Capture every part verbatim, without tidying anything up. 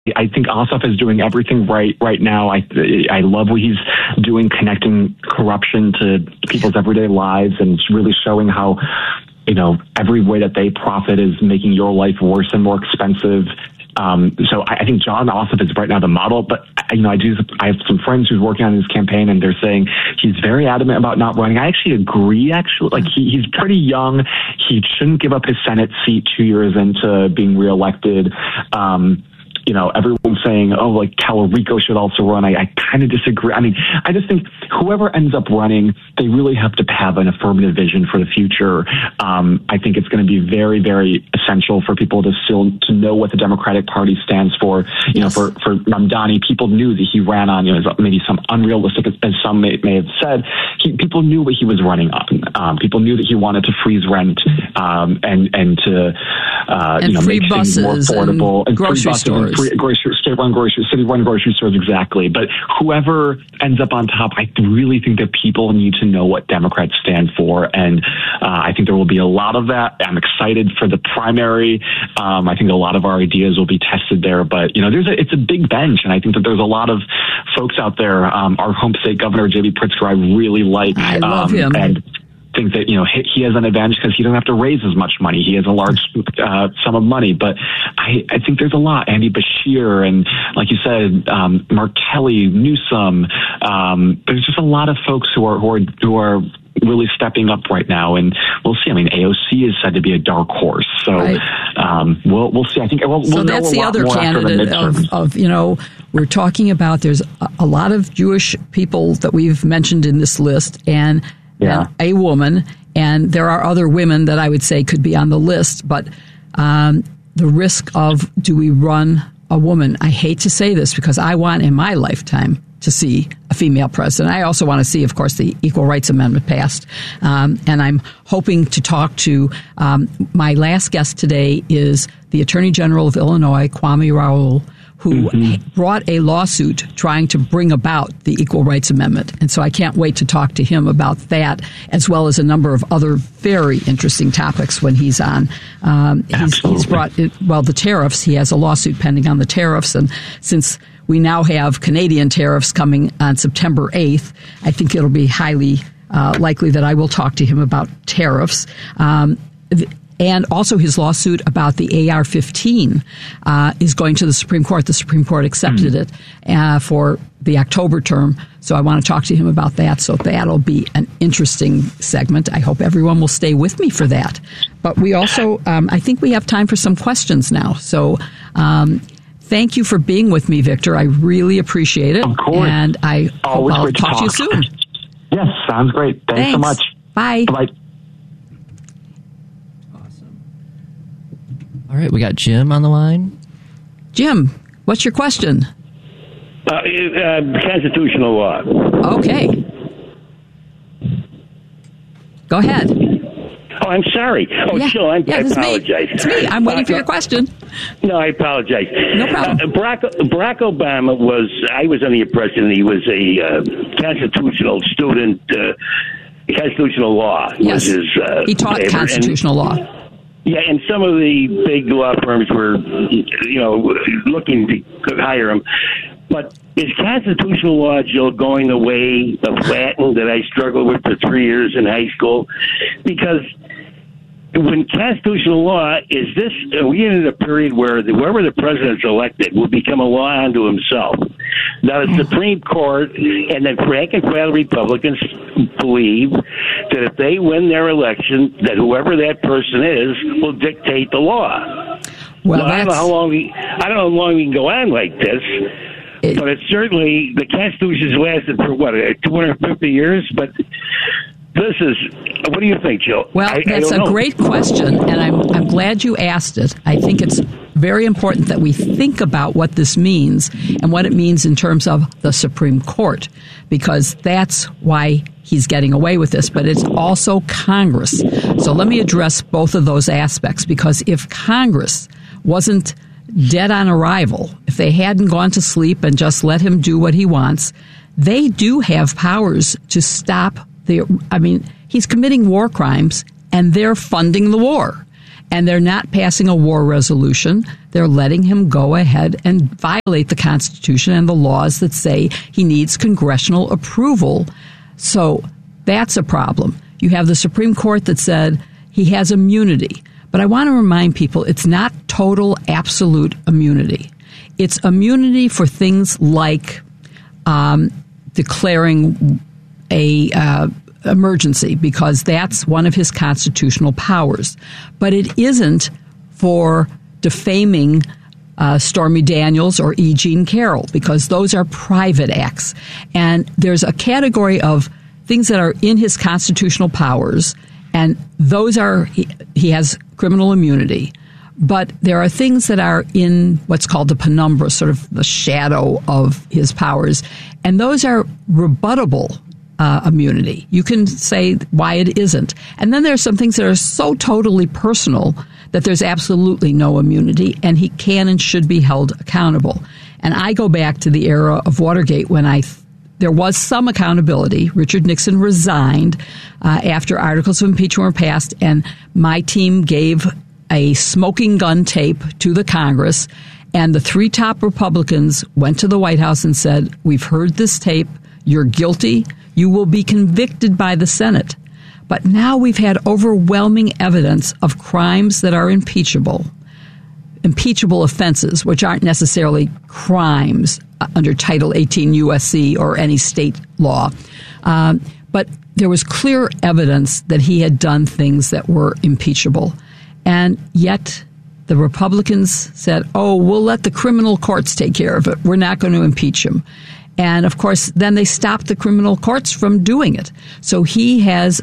I think Ossoff is doing everything right right now. I I love what he's doing, connecting corruption to people's everyday lives and really showing how, you know, every way that they profit is making your life worse and more expensive. Um, so I, I think Jon Ossoff is right now the model, but you know, I do, I have some friends who's working on his campaign and they're saying he's very adamant about not running. I actually agree, actually, like he, he's pretty young. He shouldn't give up his Senate seat two years into being reelected. Um, You know, everyone's saying, oh, like Talarico should also run. I, I kind of disagree. I mean, I just think whoever ends up running, they really have to have an affirmative vision for the future. Um, I think it's going to be very, very essential for people to still to know what the Democratic Party stands for. You yes. know, for, for Mamdani, people knew that he ran on, you know, maybe some unrealistic, as some may, may have said, he, people knew what he was running on. Um, people knew that he wanted to freeze rent um, and, and to, uh, and you know, make things more affordable. And, and grocery stores. Free, grocery, state-run grocery, city-run grocery stores, exactly. But whoever ends up on top, I really think that people need to know what Democrats stand for, and uh, I think there will be a lot of that. I'm excited for the primary. Um, I think a lot of our ideas will be tested there, but you know, there's a, it's a big bench, and I think that there's a lot of folks out there. Um, our home state governor, J B Pritzker, I really like. I love um, him. And, think that, you know, he, he has an advantage because he doesn't have to raise as much money. He has a large uh, sum of money, but I, I think there's a lot. Andy Beshear and, like you said, um, Mark Kelly, Newsom. Um, there's just a lot of folks who are who are who are really stepping up right now, and we'll see. I mean, A O C is said to be a dark horse, so right. um, we'll we'll see. I think we'll, so we'll that's know a the lot other more candidate of, of you know. We're talking about there's a, a lot of Jewish people that we've mentioned in this list, and. Yeah. And a woman, and there are other women that I would say could be on the list, but um, the risk of do we run a woman? I hate to say this because I want in my lifetime to see a female president. I also want to see, of course, the Equal Rights Amendment passed, um, and I'm hoping to talk to um, my last guest today is the Attorney General of Illinois, Kwame Raoul, who mm-hmm. brought a lawsuit trying to bring about the Equal Rights Amendment. And so I can't wait to talk to him about that, as well as a number of other very interesting topics when he's on. Um, he's, he's brought, it, well, the tariffs, he has a lawsuit pending on the tariffs. And since we now have Canadian tariffs coming on September eighth, I think it'll be highly uh, likely that I will talk to him about tariffs. Um, And also his lawsuit about the A R fifteen uh, is going to the Supreme Court. The Supreme Court accepted mm. it uh, for the October term. So I want to talk to him about that. So that'll be an interesting segment. I hope everyone will stay with me for that. But we also, um, I think we have time for some questions now. So um, thank you for being with me, Victor. I really appreciate it. Of course. And I Always hope I'll great to talk, talk to you soon. Yes, sounds great. Thanks, Thanks. so much. Bye. Bye. All right, we got Jim on the line. Jim, what's your question? Uh, uh, constitutional law. Okay. Go ahead. Oh, I'm sorry. Oh, yeah. sure. I'm, yeah, I Me. apologize. It's me. I'm waiting uh, for your question. No, I apologize. No problem. Uh, Barack, Barack Obama was, I was under the impression he was a uh, constitutional student, uh, constitutional law. Yes. Was his, uh, he taught favorite. constitutional and, law. Yeah, and some of the big law firms were, you know, looking to hire him. But is constitutional law, Jill, going the way of Latin that I struggled with for three years in high school? Because when constitutional law is this, are we in a period where the, whoever the president's elected will become a law unto himself? Now, the Supreme Court and the rank and file Republicans believe that if they win their election, that whoever that person is will dictate the law. Well, now, I don't know how long we, I don't know how long we can go on like this. It, but it's certainly, the Constitution's lasted for, what, two hundred fifty years? But this is, what do you think, Jill? Well, I, that's I a know. great question, and I'm I'm glad you asked it. I think it's very important that we think about what this means and what it means in terms of the Supreme Court, because that's why he's getting away with this, but it's also Congress. So let me address both of those aspects, because if Congress wasn't dead on arrival, if they hadn't gone to sleep and just let him do what he wants, they do have powers to stop the, I mean, he's committing war crimes and they're funding the war. And they're not passing a war resolution. They're letting him go ahead and violate the Constitution and the laws that say he needs congressional approval. So that's a problem. You have the Supreme Court that said he has immunity. But I want to remind people it's not total, absolute immunity. It's immunity for things like um, declaring a uh, emergency, because that's one of his constitutional powers. But it isn't for defaming uh, Stormy Daniels or E. Jean Carroll, because those are private acts. And there's a category of things that are in his constitutional powers, and those are, he, he has criminal immunity. But there are things that are in what's called the penumbra, sort of the shadow of his powers, and those are rebuttable uh, immunity. You can say why it isn't. And then there are some things that are so totally personal that there's absolutely no immunity, and he can and should be held accountable. And I go back to the era of Watergate when I th- there was some accountability. Richard Nixon resigned uh, after articles of impeachment were passed, and my team gave a smoking gun tape to the Congress, and the three top Republicans went to the White House and said, we've heard this tape, you're guilty, you will be convicted by the Senate. But now we've had overwhelming evidence of crimes that are impeachable, impeachable offenses, which aren't necessarily crimes under Title eighteen U S C or any state law. Um, but there was clear evidence that he had done things that were impeachable. And yet the Republicans said, oh, we'll let the criminal courts take care of it. We're not going to impeach him. And, of course, then they stopped the criminal courts from doing it. So he has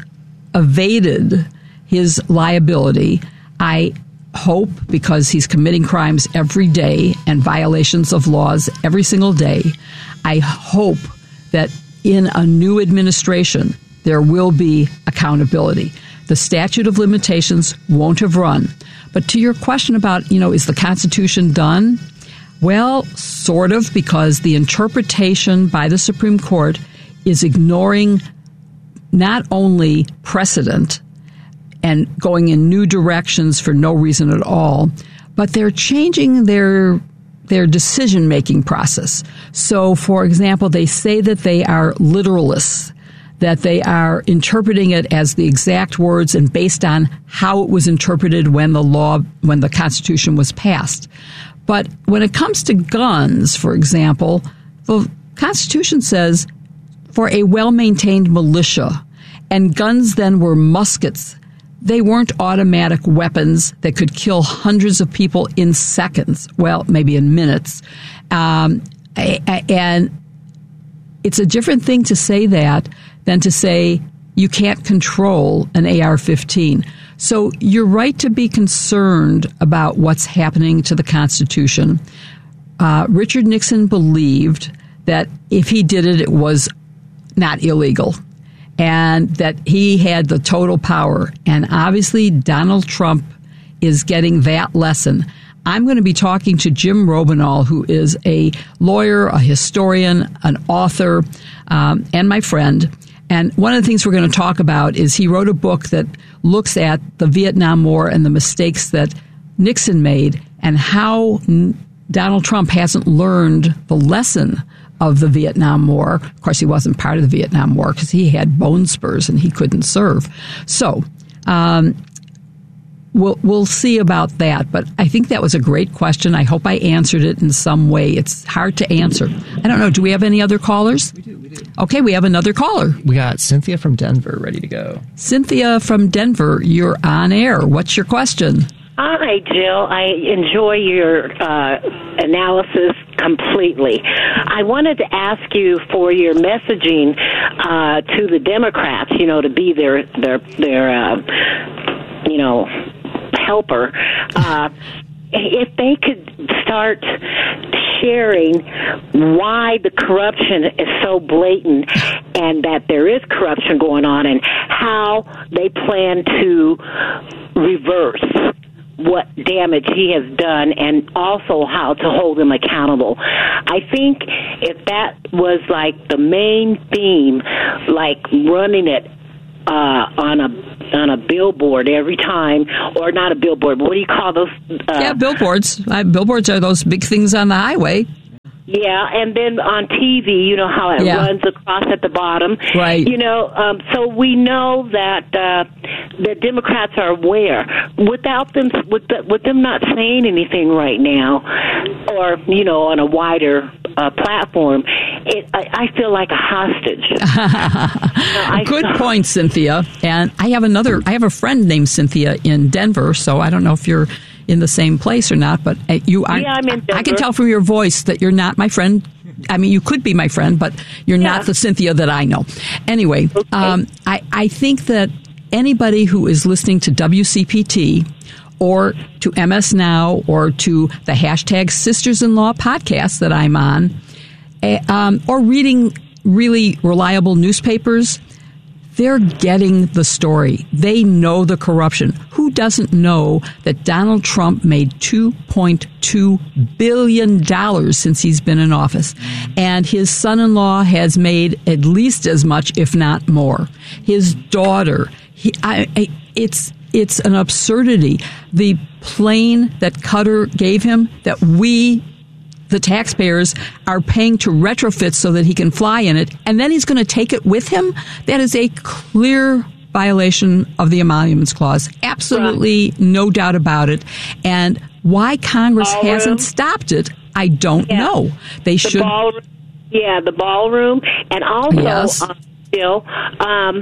evaded his liability. I hope, because he's committing crimes every day and violations of laws every single day, I hope that in a new administration there will be accountability. The statute of limitations won't have run. But to your question about, you know, is the Constitution done? Well, sort of, because the interpretation by the Supreme Court is ignoring not only precedent and going in new directions for no reason at all, but they're changing their their decision-making process. So, for example, they say that they are literalists, that they are interpreting it as the exact words and based on how it was interpreted when the law, when the Constitution was passed. But when it comes to guns, for example, the Constitution says for a well-maintained militia, and guns then were muskets. They weren't automatic weapons that could kill hundreds of people in seconds. Well, maybe in minutes. Um, and it's a different thing to say that than to say you can't control an A R fifteen. So you're right to be concerned about what's happening to the Constitution. Uh, Richard Nixon believed that if he did it, it was not illegal, and that he had the total power. And obviously, Donald Trump is getting that lesson. I'm going to be talking to Jim Robineau, who is a lawyer, a historian, an author, um, and my friend. And one of the things we're going to talk about is he wrote a book that looks at the Vietnam War and the mistakes that Nixon made and how Donald Trump hasn't learned the lesson of the Vietnam War. Of course, he wasn't part of the Vietnam War because he had bone spurs and he couldn't serve. So um, we'll, we'll see about that. But I think that was a great question. I hope I answered it in some way. It's hard to answer. I don't know. Do we have any other callers? We do, we do. Okay, we have another caller. We got Cynthia from Denver ready to go. Cynthia from Denver, you're on air. What's your question? Hi, Jill. I enjoy your uh, analysis completely. I wanted to ask you for your messaging uh, to the Democrats, you know, to be their, their, their uh, you know, helper. Uh, if they could start sharing why the corruption is so blatant and that there is corruption going on and how they plan to reverse what damage he has done and also how to hold him accountable. I think if that was like the main theme, like running it uh, on a on a billboard every time, or not a billboard, but what do you call those? Uh, yeah, billboards. Uh, billboards are those big things on the highway. Yeah, and then on T V, you know how it yeah. runs across at the bottom. Right. You know, um, so we know that uh, the Democrats are aware. Without them, with, the, with them not saying anything right now, or you know, on a wider uh, platform, it, I, I feel like a hostage. you know, I Good feel- point, Cynthia. And I have another. I have a friend named Cynthia in Denver, so I don't know if you're in the same place or not, but you are. Yeah, I'm in Denver. I can tell from your voice that you're not my friend. I mean, you could be my friend, but you're Yeah. not the Cynthia that I know. Anyway, Okay. um, I, I think that anybody who is listening to W C P T or to M S Now or to the hashtag Sisters-in-Law podcast that I'm on, eh, um, or reading really reliable newspapers, they're getting the story. They know the corruption. Who doesn't know that Donald Trump made two point two billion dollars since he's been in office? And his son-in-law has made at least as much, if not more. His daughter, he, I, I, it's it's an absurdity. The plane that Qatar gave him, that we, the taxpayers, are paying to retrofit so that he can fly in it, and then he's going to take it with him? That is a clear violation of the Emoluments Clause. Absolutely no doubt about it. And why Congress Ballroom. hasn't stopped it, I don't Yeah. know. They the should. ballroom, yeah, the ballroom, and also, Yes. uh, Bill, um,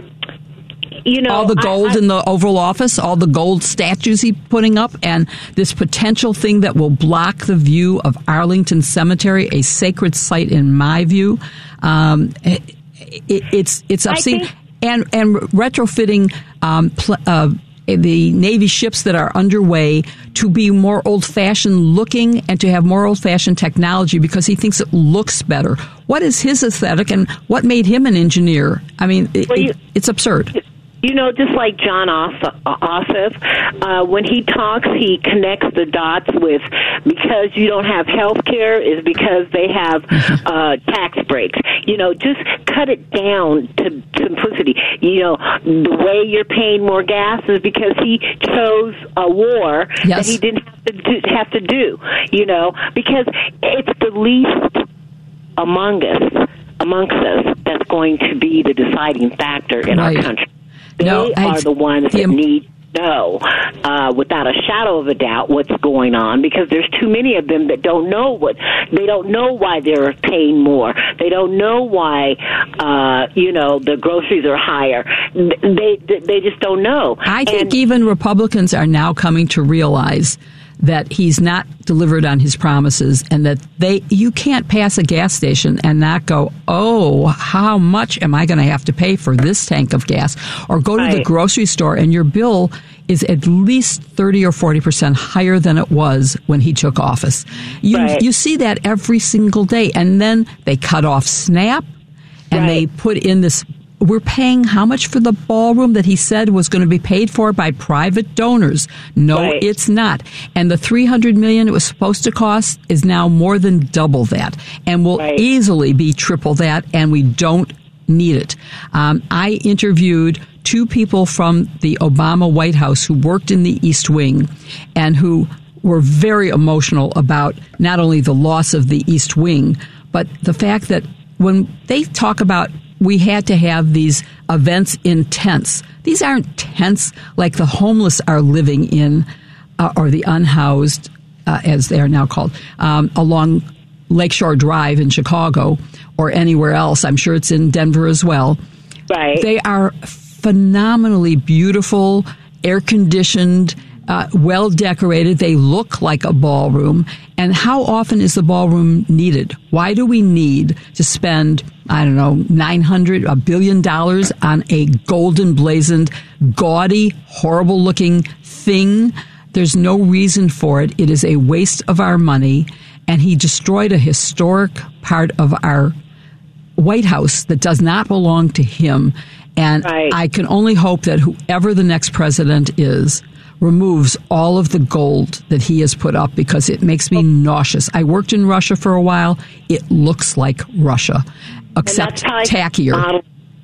you know, all the gold I, I, in the Oval Office, all the gold statues he's putting up, and this potential thing that will block the view of Arlington Cemetery, a sacred site in my view. Um, it, it, it's it's obscene. think- and and retrofitting um, pl- uh, the Navy ships that are underway to be more old-fashioned looking and to have more old-fashioned technology because he thinks it looks better. What is his aesthetic, and what made him an engineer? I mean, it, Well, you- it, it's absurd. You know, just like John Ossoff, Ossoff uh, when he talks, he connects the dots with because you don't have health care is because they have uh, tax breaks. You know, just cut it down to simplicity. You know, the way you're paying more gas is because he chose a war Yes. that he didn't have to do, have to do. You know, because it's the least among us, amongst us, that's going to be the deciding factor in Right. our country. They No, I- are the ones the- that need to know, uh, without a shadow of a doubt, what's going on, because there's too many of them that don't know what, they don't know why they're paying more. They don't know why, uh, you know, the groceries are higher. They, they, they just don't know. I think And- even Republicans are now coming to realize that he's not delivered on his promises, and that they you can't pass a gas station and not go, oh, how much am I going to have to pay for this tank of gas? Or go to the Right. grocery store and your bill is at least thirty or forty percent higher than it was when he took office. You Right. you see that every single day. And then they cut off SNAP, and Right. they put in this. We're paying how much for the ballroom that he said was going to be paid for by private donors? No, Right. it's not. And the three hundred million dollars it was supposed to cost is now more than double that, and will Right. easily be triple that, and we don't need it. Um, I interviewed two people from the Obama White House who worked in the East Wing and who were very emotional about not only the loss of the East Wing, but the fact that when they talk about we had to have these events in tents. These aren't tents like the homeless are living in, uh, or the unhoused, uh, as they are now called, um, along Lakeshore Drive in Chicago or anywhere else. I'm sure it's in Denver as well. Right. They are phenomenally beautiful, air-conditioned, uh, well-decorated. They look like a ballroom. And how often is the ballroom needed? Why do we need to spend, I don't know, nine hundred, a billion dollars on a golden blazoned, gaudy, horrible-looking thing? There's no reason for it. It is a waste of our money. And he destroyed a historic part of our White House that does not belong to him. And Right. I can only hope that whoever the next president is removes all of the gold that he has put up, because it makes me nauseous. I worked in Russia for a while. It looks like Russia, And except that's probably tackier. Model, it's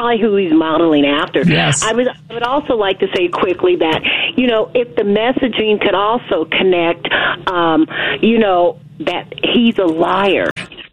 probably who he's modeling after. Yes. I would, I would also like to say quickly that, you know, if the messaging could also connect, um, you know, that he's a liar.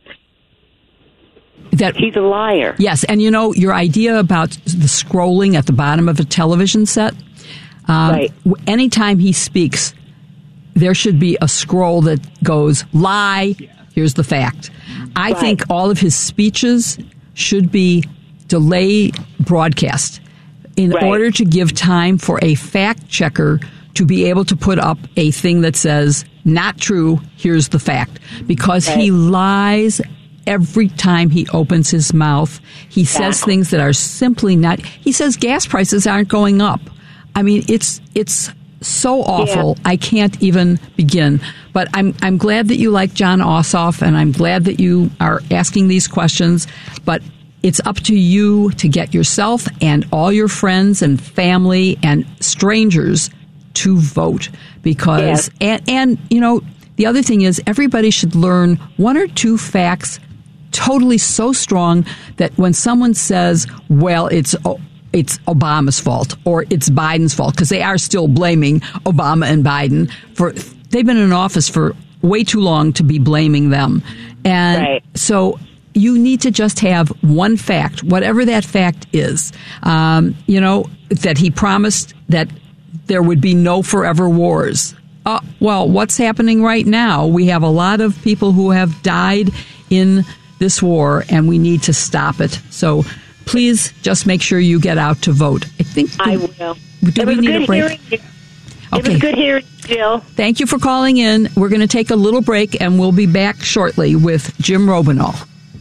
That he's a liar. Yes, and you know, your idea about the scrolling at the bottom of a television set, um, right. anytime he speaks, there should be a scroll that goes, lie, here's the fact. I right. think all of his speeches should be delay broadcast in right. order to give time for a fact checker to be able to put up a thing that says, not true, here's the fact. Because right. he lies every time he opens his mouth. He says exactly. things that are simply not. He says gas prices aren't going up. I mean, it's it's so awful. Yeah. I can't even begin. But I'm I'm glad that you like Jon Ossoff, and I'm glad that you are asking these questions. But it's up to you to get yourself and all your friends and family and strangers to vote. Because yeah. and and you know, the other thing is everybody should learn one or two facts totally so strong that when someone says, well, it's it's Obama's fault or it's Biden's fault, because they are still blaming Obama and Biden for they've been in office for way too long to be blaming them. And right. so you need to just have one fact, whatever that fact is. Um, you know, that he promised that there would be no forever wars. Uh, well, what's happening right now? We have a lot of people who have died in this war, and we need to stop it. So please just make sure you get out to vote. I think I will. Do we need a break? Hearing you. It okay. was good hearing you, Jill. Thank you for calling in. We're going to take a little break, and we'll be back shortly with Jim Robineau.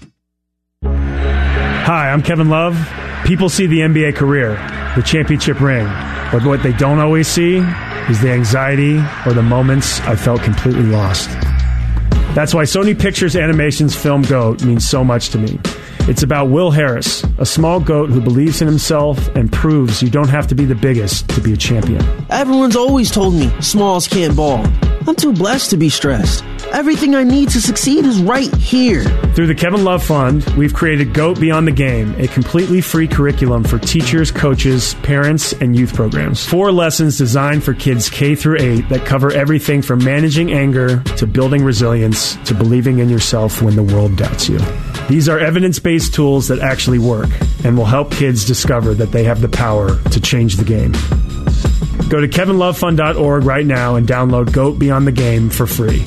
Hi, I'm Kevin Love. People see the N B A career, the championship ring, but what they don't always see is the anxiety or the moments I felt completely lost. That's why Sony Pictures Animation's film GOAT means so much to me. It's about Will Harris, a small goat who believes in himself and proves you don't have to be the biggest to be a champion. Everyone's always told me smalls can't ball. I'm too blessed to be stressed. Everything I need to succeed is right here. Through the Kevin Love Fund, we've created GOAT Beyond the Game, a completely free curriculum for teachers, coaches, parents, and youth programs. Four lessons designed for kids K through eight that cover everything from managing anger to building resilience to believing in yourself when the world doubts you. These are evidence-based tools that actually work and will help kids discover that they have the power to change the game. Go to kevin love fund dot org right now and download GOAT Beyond the Game for free.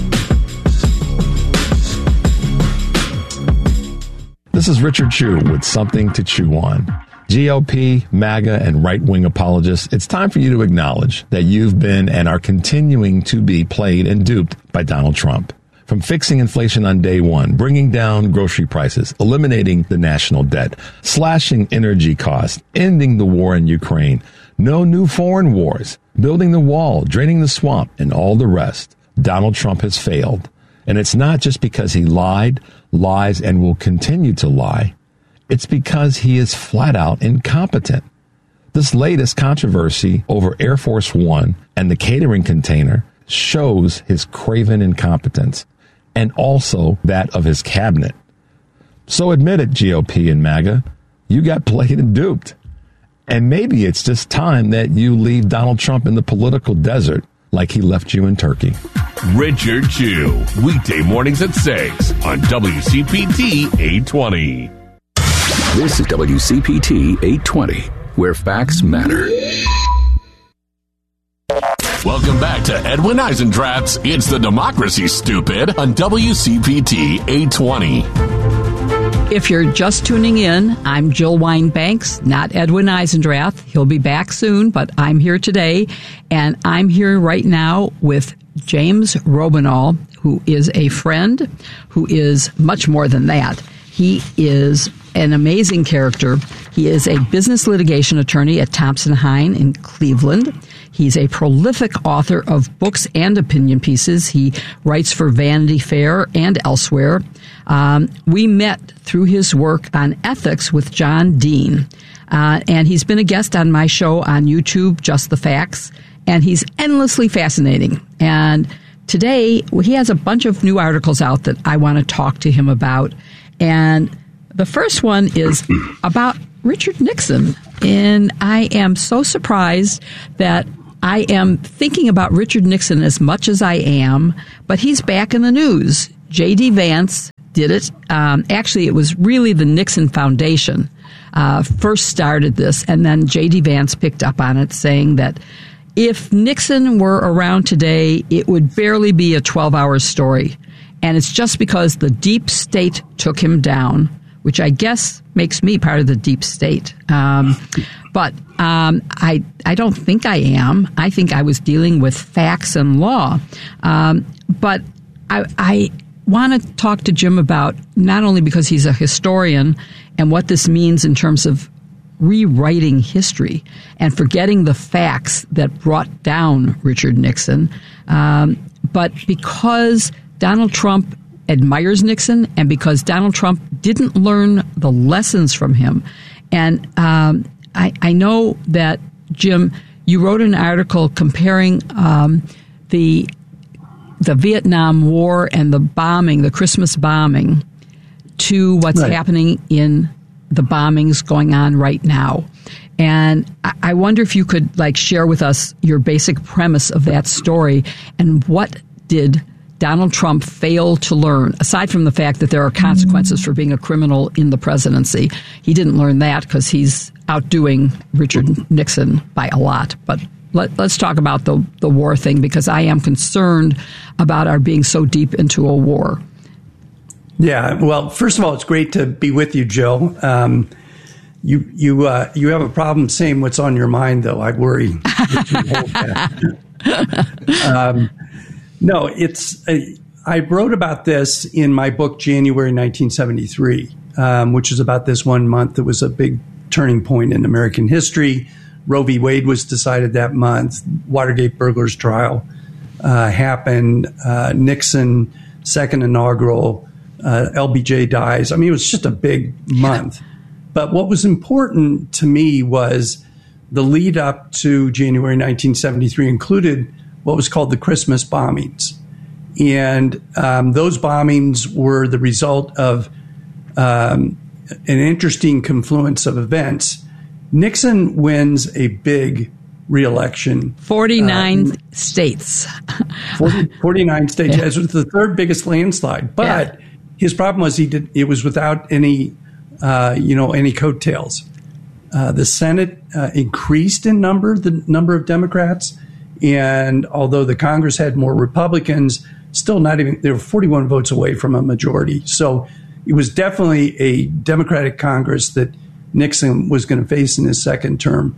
This is Richard Chew with Something to Chew On. G O P, MAGA, and right-wing apologists, it's time for you to acknowledge that you've been and are continuing to be played and duped by Donald Trump. From fixing inflation on day one, bringing down grocery prices, eliminating the national debt, slashing energy costs, ending the war in Ukraine, no new foreign wars, building the wall, draining the swamp, and all the rest, Donald Trump has failed. And it's not just because he lied, lies, and will continue to lie. It's because he is flat out incompetent. This latest controversy over Air Force One and the catering container shows his craven incompetence, and also that of his cabinet. So admit it, G O P and MAGA, you got played and duped. And maybe it's just time that you leave Donald Trump in the political desert like he left you in Turkey. Richard Chew, weekday mornings at six on W C P T eight twenty. This is W C P T eight twenty, where facts matter. Welcome back to Edwin Eisendrath's It's the Democracy, Stupid on W C P T eight twenty. If you're just tuning in, I'm Jill Wine-Banks, not Edwin Eisendrath. He'll be back soon, but I'm here today, and I'm here right now with James Robineau, who is a friend, who is much more than that. He is an amazing character. He is a business litigation attorney at Thompson Hine in Cleveland. He's a prolific author of books and opinion pieces. He writes for Vanity Fair and elsewhere. Um, we met through his work on ethics with John Dean. Uh, and he's been a guest on my show on YouTube, Just the Facts. And he's endlessly fascinating. And today, he has a bunch of new articles out that I want to talk to him about. And the first one is about Richard Nixon. And I am so surprised that I am thinking about Richard Nixon as much as I am, but he's back in the news. J D. Vance did it. Um, actually, it was really the Nixon Foundation uh, first started this, and then J D. Vance picked up on it, saying that if Nixon were around today, it would barely be a twelve-hour story. And it's just because the deep state took him down, which I guess makes me part of the deep state. Um, but um, I I don't think I am. I think I was dealing with facts and law. Um, but I, I want to talk to Jim about, not only because he's a historian and what this means in terms of rewriting history and forgetting the facts that brought down Richard Nixon, um, but because Donald Trump admires Nixon and because Donald Trump didn't learn the lessons from him. And um, I, I know that, Jim, you wrote an article comparing um, the the Vietnam War and the bombing, the Christmas bombing, to what's right. happening in the bombings going on right now. And I wonder if you could like share with us your basic premise of that story and what did Donald Trump fail to learn, aside from the fact that there are consequences for being a criminal in the presidency. He didn't learn that because he's outdoing Richard Nixon by a lot. But let, let's talk about the, the war thing, because I am concerned about our being so deep into a war. Yeah, well, first of all, it's great to be with you, Joe. Um, you you uh, you have a problem saying what's on your mind, though. I worry that you hold that. um, no, it's. Uh, I wrote about this in my book, January nineteen seventy-three, um, which is about this one month that was a big turning point in American history. Roe v. Wade was decided that month. Watergate burglars trial uh, happened. Uh, Nixon, second inaugural. Uh, L B J dies. I mean, it was just a big month. But what was important to me was the lead up to January nineteen seventy-three included what was called the Christmas bombings. And um, those bombings were the result of um, an interesting confluence of events. Nixon wins a big re-election. forty-nine uh, states. forty, forty-nine states. Yeah. It was the third biggest landslide. But yeah. His problem was he did it was without any, uh, you know, any coattails. Uh, the Senate uh, increased in number, the number of Democrats, and although the Congress had more Republicans, still not even they were forty-one votes away from a majority. So it was definitely a Democratic Congress that Nixon was going to face in his second term,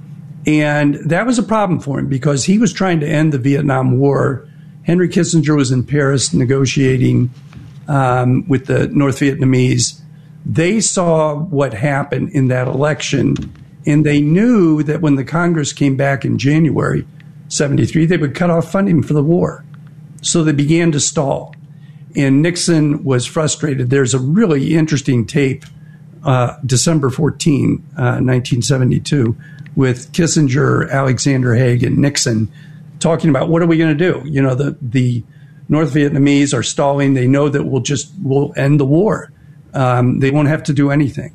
and that was a problem for him because he was trying to end the Vietnam War. Henry Kissinger was in Paris negotiating Um, with the North Vietnamese. They saw what happened in that election, and they knew that when the Congress came back in January seventy-three, they would cut off funding for the war. So they began to stall, and Nixon was frustrated. There's a really interesting tape, uh, December fourteenth, uh, nineteen seventy-two, with Kissinger, Alexander Haig, and Nixon talking about what are we going to do? You know, the the North Vietnamese are stalling. They know that we'll just we'll end the war. Um, they won't have to do anything.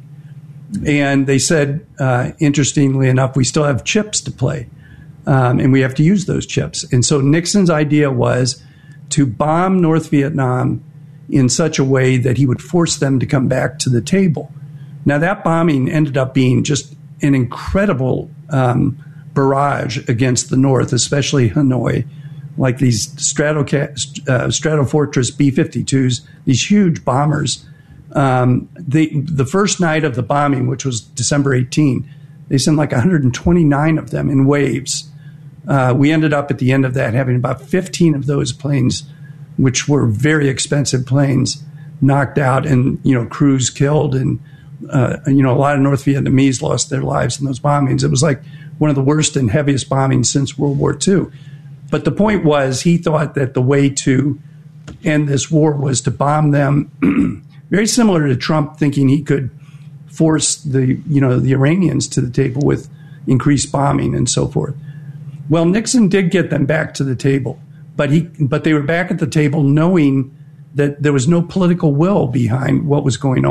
And they said, uh, interestingly enough, we still have chips to play, um, and we have to use those chips. And so Nixon's idea was to bomb North Vietnam in such a way that he would force them to come back to the table. Now, that bombing ended up being just an incredible um, barrage against the North, especially Hanoi. Like these Stratoca- uh, Stratofortress B fifty-twos, these huge bombers. Um, they, the first night of the bombing, which was December eighteenth, they sent like one hundred twenty-nine of them in waves. Uh, we ended up at the end of that having about fifteen of those planes, which were very expensive planes, knocked out and, you know, crews killed. And, uh, you know, a lot of North Vietnamese lost their lives in those bombings. It was like one of the worst and heaviest bombings since World War Two. But the point was, he thought that the way to end this war was to bomb them, very similar to Trump thinking he could force the, you know, the Iranians to the table with increased bombing and so forth. Well, Nixon did get them back to the table, but he, but they were back at the table knowing that there was no political will behind what was going on.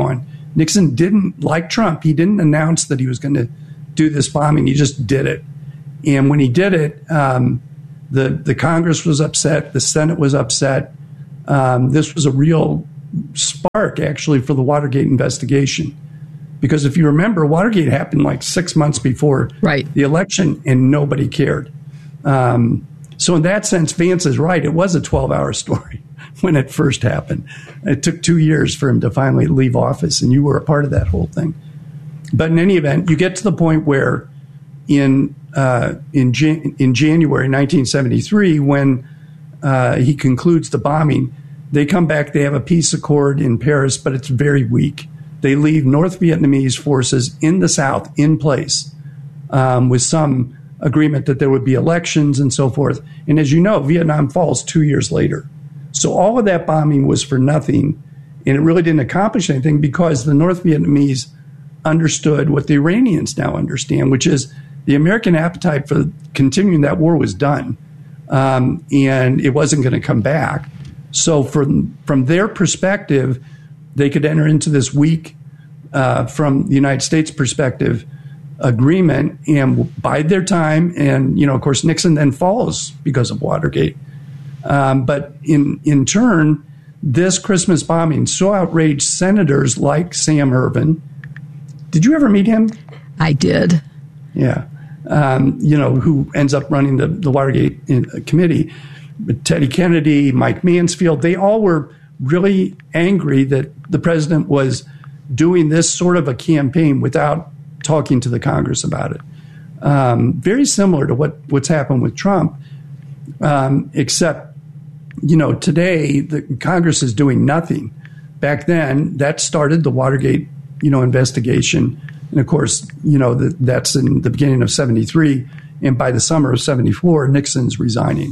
Nixon didn't, like Trump, he didn't announce that he was going to do this bombing. He just did it. And when he did it, um, the, the Congress was upset. The Senate was upset. Um, this was a real spark, actually, for the Watergate investigation. Because if you remember, Watergate happened like six months before right. the election, and nobody cared. Um, so in that sense, Vance is right. It was a twelve-hour story when it first happened. It took two years for him to finally leave office, and you were a part of that whole thing. But in any event, you get to the point where in uh, in, Jan- in January nineteen seventy-three, when uh, he concludes the bombing, they come back, they have a peace accord in Paris, but it's very weak. They leave North Vietnamese forces in the South in place um, with some agreement that there would be elections and so forth. And as you know, Vietnam falls two years later. So all of that bombing was for nothing, and it really didn't accomplish anything because the North Vietnamese understood what the Iranians now understand, which is the American appetite for continuing that war was done, um, and it wasn't going to come back. So from, from their perspective, they could enter into this weak, uh, from the United States perspective, agreement and bide their time. And, you know, of course, Nixon then falls because of Watergate. Um, but in, in turn, this Christmas bombing so outraged senators like Sam Ervin. Did you ever meet him? I did. Yeah. Um, you know, who ends up running the, the Watergate committee. But Teddy Kennedy, Mike Mansfield, they all were really angry that the president was doing this sort of a campaign without talking to the Congress about it. Um, very similar to what, what's happened with Trump, um, except, you know, today the Congress is doing nothing. Back then, that started the Watergate, you know, investigation. And of course, you know, the, that's in the beginning of seventy-three. And by the summer of seventy-four, Nixon's resigning.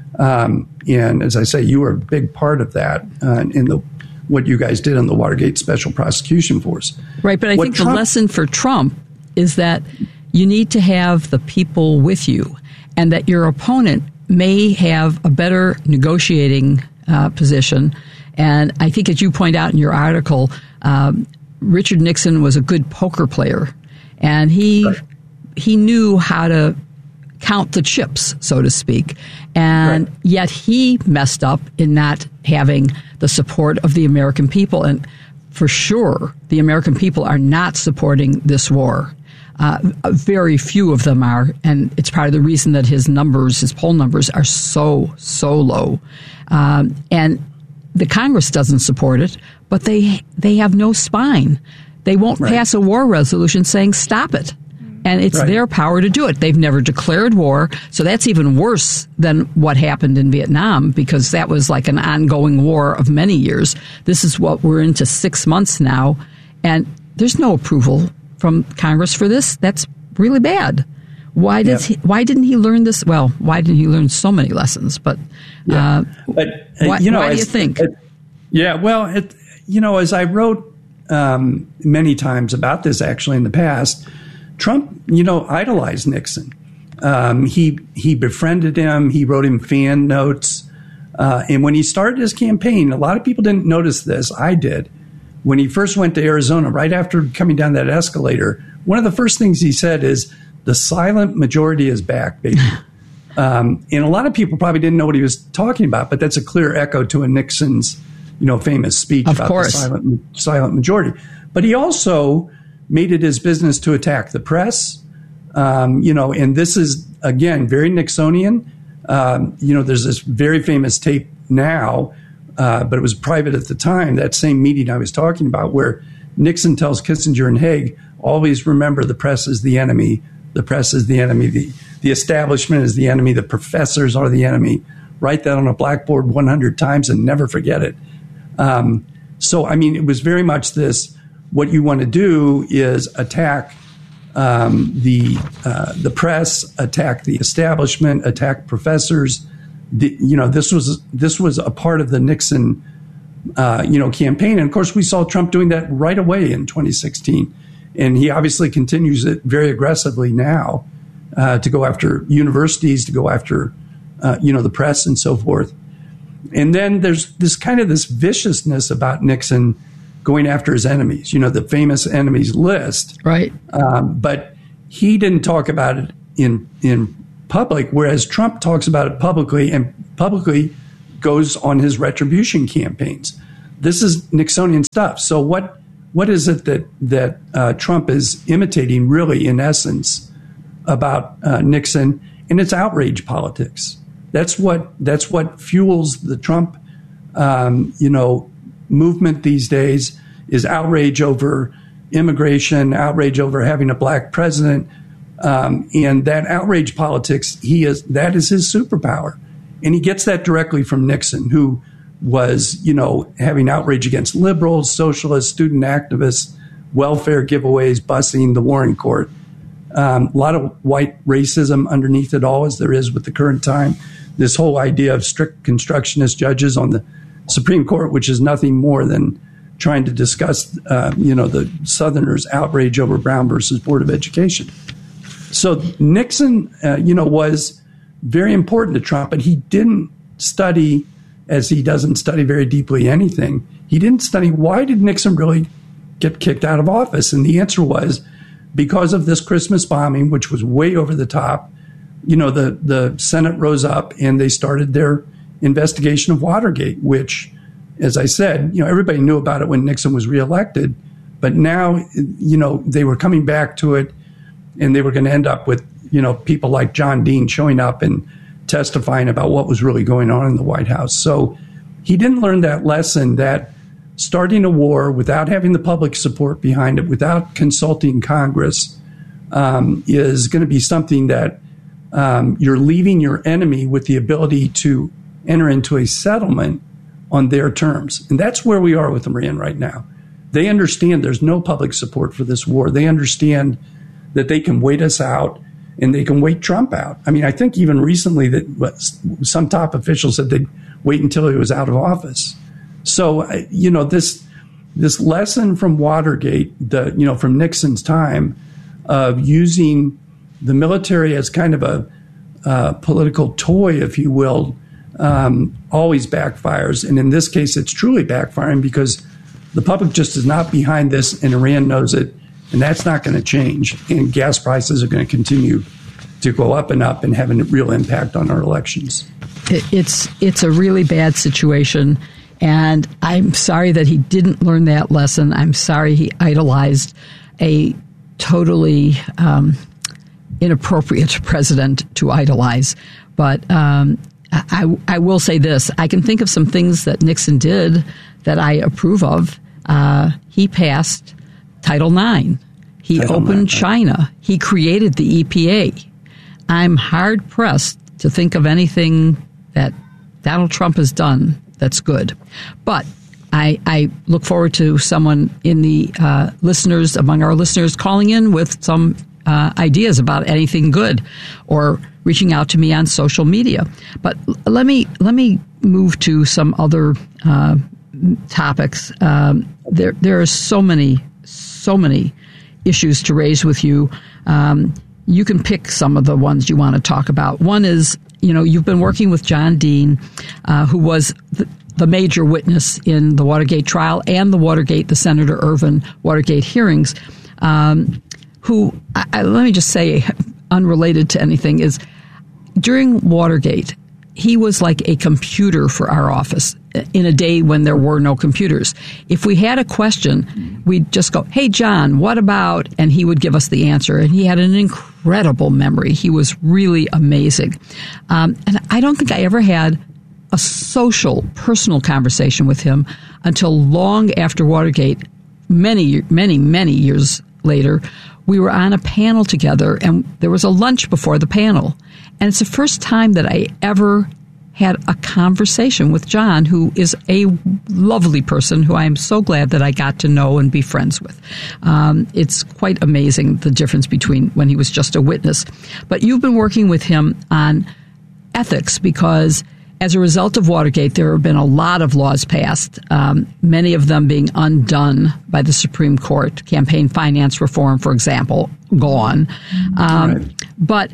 Um, and as I say, you were a big part of that uh, in the what you guys did on the Watergate Special Prosecution Force. Right, but I what think Trump, the lesson for Trump is that you need to have the people with you, and that your opponent may have a better negotiating uh, position. And I think, as you point out in your article, um, Richard Nixon was a good poker player, and he right. he knew how to count the chips, so to speak. And right. yet he messed up in not having the support of the American people. And for sure, the American people are not supporting this war. Uh, very few of them are. And it's part of the reason that his numbers, his poll numbers, are so, so low. Um, and the Congress doesn't support it, but they they have no spine. They won't right. pass a war resolution saying stop it. And it's right. their power to do it. They've never declared war, so that's even worse than what happened in Vietnam, because that was like an ongoing war of many years. This is what we're into six months now, and there's no approval from Congress for this. That's really bad. Why did yeah. he, why didn't he learn this? Well, why didn't he learn so many lessons? But, yeah. uh, but uh, why, you know, why do as, you think? It, yeah, well, it, you know, as I wrote um, many times about this actually in the past, Trump, you know, idolized Nixon. Um, he he befriended him. He wrote him fan notes. Uh, and when he started his campaign, a lot of people didn't notice this. I did. When he first went to Arizona, right after coming down that escalator, one of the first things he said is, "The silent majority is back, baby." um, and a lot of people probably didn't know what he was talking about, but that's a clear echo to a Nixon's, you know, famous speech of about course. the silent silent majority. But he also made it his business to attack the press, um, you know, and this is, again, very Nixonian. Um, you know, there's this very famous tape now, uh, but it was private at the time, that same meeting I was talking about, where Nixon tells Kissinger and Haig, always remember the press is the enemy. The press is the enemy. The, the establishment is the enemy. The professors are the enemy. Write that on a blackboard one hundred times and never forget it. Um, so, I mean, it was very much this, what you want to do is attack um, the uh, the press, attack the establishment, attack professors. The, you know, this was this was a part of the Nixon uh, you know campaign, and of course we saw Trump doing that right away in twenty sixteen, and he obviously continues it very aggressively now uh, to go after universities, to go after uh, you know the press and so forth. And then there's this kind of this viciousness about Nixon going after his enemies, you know, the famous enemies list. Right. Um, but he didn't talk about it in in public, whereas Trump talks about it publicly and publicly goes on his retribution campaigns. This is Nixonian stuff. So what what is it that that uh, Trump is imitating, really, in essence, about uh, Nixon? And it's outrage politics. That's what that's what fuels the Trump, um, you know, movement these days, is outrage over immigration, outrage over having a black president, um, and that outrage politics. He is that is his superpower, and he gets that directly from Nixon, who was, you know, having outrage against liberals, socialists, student activists, welfare giveaways, busing, the Warren Court. Um, a lot of white racism underneath it all, as there is with the current time. This whole idea of strict constructionist judges on the Supreme Court, which is nothing more than trying to discuss, uh, you know, the Southerners' outrage over Brown versus Board of Education. So Nixon, uh, you know, was very important to Trump, but he didn't study, as he doesn't study very deeply anything. He didn't study, why did Nixon really get kicked out of office? And the answer was, because of this Christmas bombing, which was way over the top. You know, the, the Senate rose up and they started their investigation of Watergate, which, as I said, you know, everybody knew about it when Nixon was reelected. But now, you know, they were coming back to it, and they were going to end up with, you know, people like John Dean showing up and testifying about what was really going on in the White House. So he didn't learn that lesson, that starting a war without having the public support behind it, without consulting Congress, um, is going to be something that um, you're leaving your enemy with the ability to enter into a settlement on their terms. And that's where we are with Iran right now. They understand there's no public support for this war. They understand that they can wait us out and they can wait Trump out. I mean, I think even recently that some top officials said they'd wait until he was out of office. So, you know, this this lesson from Watergate, the, you know, from Nixon's time, of using the military as kind of a uh, political toy, if you will, um, always backfires. And in this case, it's truly backfiring because the public just is not behind this, and Iran knows it, and that's not going to change. And gas prices are going to continue to go up and up and have a real impact on our elections. It's it's a really bad situation. And I'm sorry that he didn't learn that lesson. I'm sorry he idolized a totally um, inappropriate president to idolize. But um, I, I will say this. I can think of some things that Nixon did that I approve of. Uh, he passed Title nine. He Title opened nine. China. He created the E P A. I'm hard-pressed to think of anything that Donald Trump has done that's good. But I, I look forward to someone in the uh, listeners, among our listeners, calling in with some uh, ideas about anything good, or reaching out to me on social media. But let me let me move to some other uh, topics. Um, there there are so many so many issues to raise with you. Um, you can pick some of the ones you want to talk about. One is, you know, you've been working with John Dean, uh, who was the, the major witness in the Watergate trial and the Watergate, the Senator Ervin Watergate hearings, um, who, I, I, let me just say, unrelated to anything, is during Watergate, he was like a computer for our office in a day when there were no computers. If we had a question, we'd just go, "Hey, John, what about?" And he would give us the answer. And he had an incredible memory. He was really amazing. Um, and I don't think I ever had a social, personal conversation with him until long after Watergate, many, many, many years later. We were on a panel together, and there was a lunch before the panel. And it's the first time that I ever had a conversation with John, who is a lovely person who I am so glad that I got to know and be friends with. Um, it's quite amazing, the difference between when he was just a witness. But you've been working with him on ethics because as a result of Watergate, there have been a lot of laws passed, um, many of them being undone by the Supreme Court. Campaign finance reform, for example, gone. Um, right. But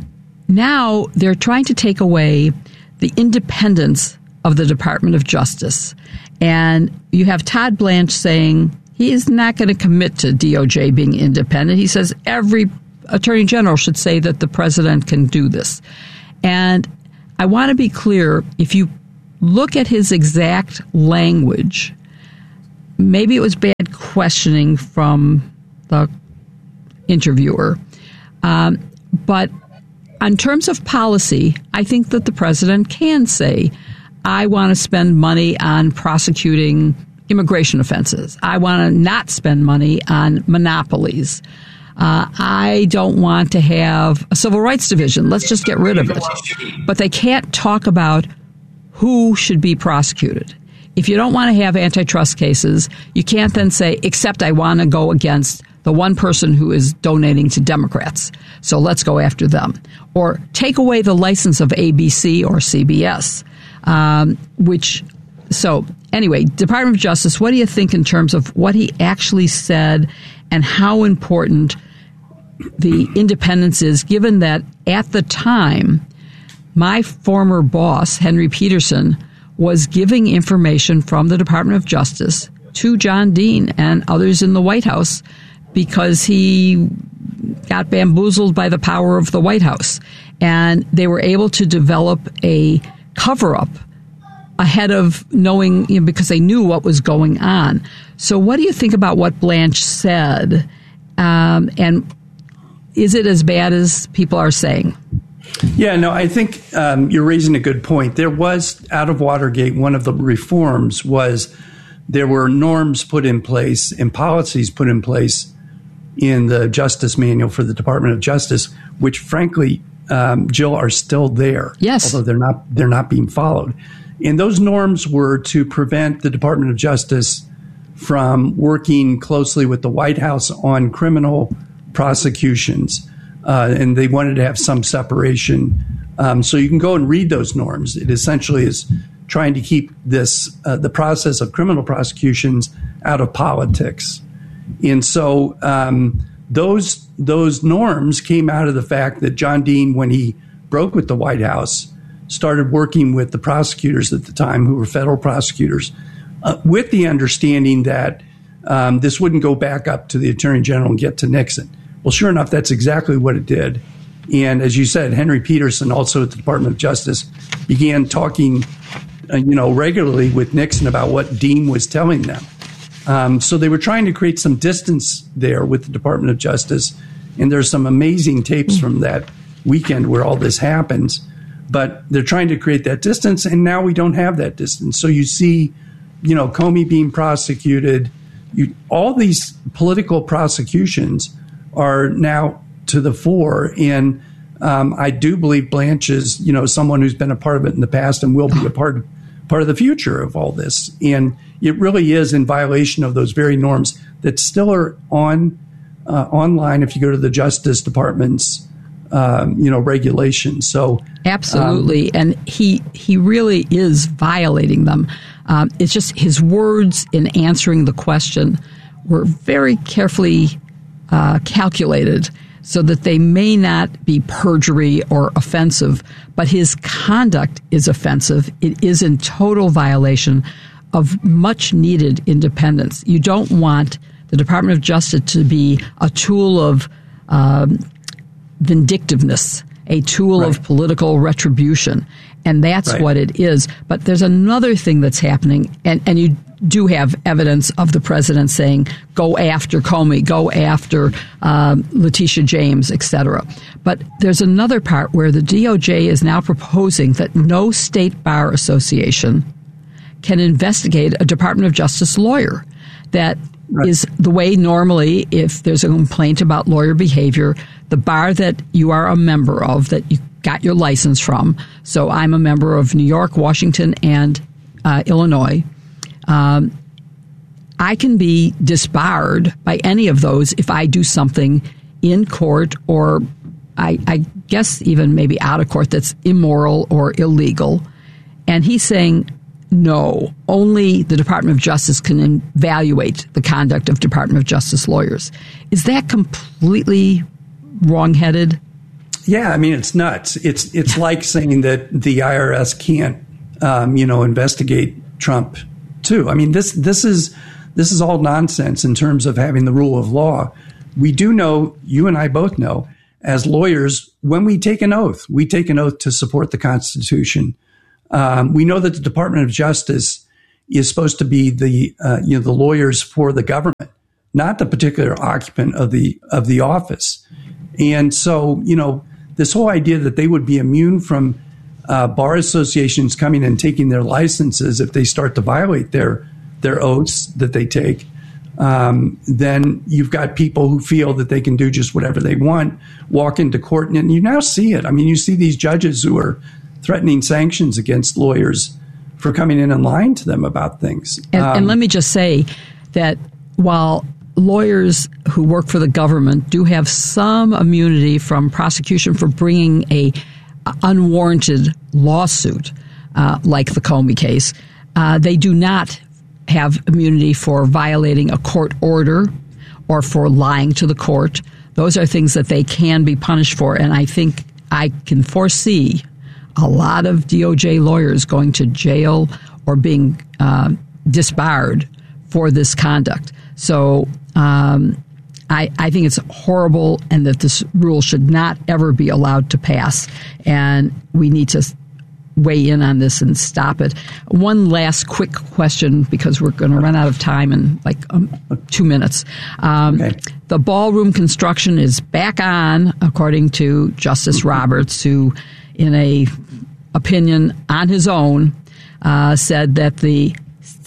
now they're trying to take away the independence of the Department of Justice. And you have Todd Blanche saying he is not going to commit to D O J being independent. He says every attorney general should say that the president can do this. And I want to be clear, if you look at his exact language, maybe it was bad questioning from the interviewer. Um, but in terms of policy, I think that the president can say, I want to spend money on prosecuting immigration offenses. I want to not spend money on monopolies. Uh, I don't want to have a civil rights division. Let's just get rid of it. But they can't talk about who should be prosecuted. If you don't want to have antitrust cases, you can't then say, except I want to go against the one person who is donating to Democrats. So let's go after them. Or take away the license of A B C or C B S, um, which, so anyway, Department of Justice, what do you think in terms of what he actually said and how important the independence is, given that at the time, my former boss, Henry Peterson, was giving information from the Department of Justice to John Dean and others in the White House because he got bamboozled by the power of the White House. And they were able to develop a cover-up ahead of knowing, you know, because they knew what was going on. So what do you think about what Blanche said? Um, and is it as bad as people are saying? Yeah, no, I think um, you're raising a good point. There was, out of Watergate, one of the reforms was there were norms put in place and policies put in place in the Justice Manual for the Department of Justice, which, frankly, um, Jill, are still there. Yes. Although they're not, they're not being followed. And those norms were to prevent the Department of Justice from working closely with the White House on criminal prosecutions. Uh, and they wanted to have some separation. Um, so you can go and read those norms. It essentially is trying to keep this, uh, the process of criminal prosecutions out of politics. And so um, those those norms came out of the fact that John Dean, when he broke with the White House, started working with the prosecutors at the time, who were federal prosecutors, uh, with the understanding that um, this wouldn't go back up to the Attorney General and get to Nixon. Well, sure enough, that's exactly what it did. And as you said, Henry Peterson, also at the Department of Justice, began talking, uh, you know, regularly with Nixon about what Dean was telling them. Um, so they were trying to create some distance there with the Department of Justice. And there's some amazing tapes from that weekend where all this happens. But they're trying to create that distance, and now we don't have that distance. So you see, you know, Comey being prosecuted. You, all these political prosecutions are now to the fore. And um, I do believe Blanche is, you know, someone who's been a part of it in the past and will be a part, part of the future of all this. And it really is in violation of those very norms that still are on uh, online if you go to the Justice Department's, um, you know, regulations. So absolutely. Um, and he he really is violating them. Um, it's just his words in answering the question were very carefully Uh, calculated so that they may not be perjury or offensive, but his conduct is offensive. It is in total violation of much needed independence. You don't want the Department of Justice to be a tool of um, vindictiveness, a tool right. of political retribution. And that's right. what it is. But there's another thing that's happening, and, and you do have evidence of the president saying, go after Comey, go after um, Letitia James, et cetera. But there's another part where the D O J is now proposing that no state bar association can investigate a Department of Justice lawyer. That right. is the way normally, if there's a complaint about lawyer behavior, the bar that you are a member of, that you got your license from. So I'm a member of New York, Washington, and uh, Illinois. Um, I can be disbarred by any of those if I do something in court or I, I guess even maybe out of court that's immoral or illegal. And he's saying, no, only the Department of Justice can evaluate the conduct of Department of Justice lawyers. Is that completely wrong-headed? Yeah, I mean, it's nuts. It's it's like saying that the I R S can't, um, you know, investigate Trump, too. I mean, this this is this is all nonsense in terms of having the rule of law. We do know, you and I both know, as lawyers, when we take an oath, we take an oath to support the Constitution. Um, we know that the Department of Justice is supposed to be the uh, you know the lawyers for the government, not the particular occupant of the of the office. And so, you know, this whole idea that they would be immune from uh, bar associations coming and taking their licenses if they start to violate their their oaths that they take. Um, then you've got people who feel that they can do just whatever they want, walk into court, and you now see it. I mean, you see these judges who are threatening sanctions against lawyers for coming in and lying to them about things. And, um, and let me just say that while lawyers who work for the government do have some immunity from prosecution for bringing a unwarranted lawsuit, uh, like the Comey case, uh, they do not have immunity for violating a court order or for lying to the court. Those are things that they can be punished for. And I think I can foresee a lot of D O J lawyers going to jail or being uh, disbarred for this conduct. So um, I, I think it's horrible and that this rule should not ever be allowed to pass. And we need to weigh in on this and stop it. One last quick question, because we're going to run out of time in like um, two minutes. Um, okay. The ballroom construction is back on, according to Justice Roberts, who, in a opinion on his own, uh, said that the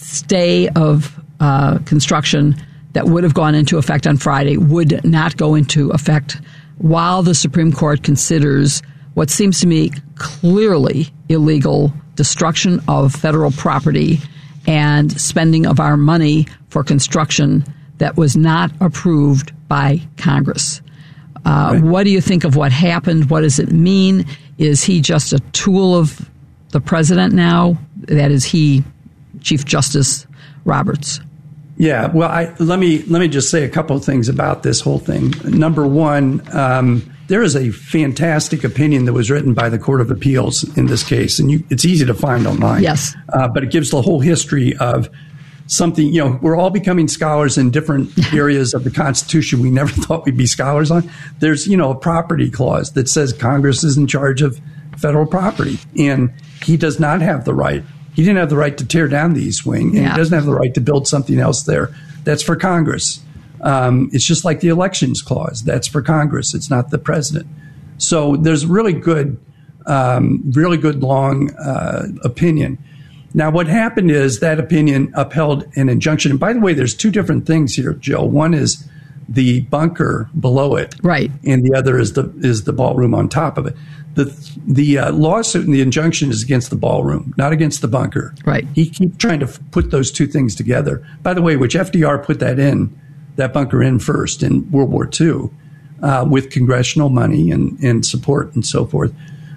stay of uh, construction that would have gone into effect on Friday would not go into effect while the Supreme Court considers what seems to me clearly illegal destruction of federal property and spending of our money for construction that was not approved by Congress. Uh, right. What do you think of what happened? What does it mean? Is he just a tool of the president now? That is he, Chief Justice Roberts. Yeah, well, I, let me let me just say a couple of things about this whole thing. Number one, um, there is a fantastic opinion that was written by the Court of Appeals in this case, and you, it's easy to find online. Yes, uh, but it gives the whole history of something. You know, we're all becoming scholars in different areas of the Constitution we never thought we'd be scholars on. There's, you know, a property clause that says Congress is in charge of federal property, and he does not have the right. He didn't have the right to tear down the East Wing, and yeah. he doesn't have the right to build something else there. That's for Congress. Um, it's just like the elections clause. That's for Congress. It's not the president. So there's really good, um, really good long uh, opinion. Now, what happened is that opinion upheld an injunction. And by the way, there's two different things here, Jill. One is the bunker below it, right, and the other is the is the ballroom on top of it. The the uh, lawsuit and the injunction is against the ballroom, not against the bunker. Right. He keeps trying to f- put those two things together. By the way, which F D R put that in, that bunker in first in World War Two, uh, with congressional money and, and support and so forth.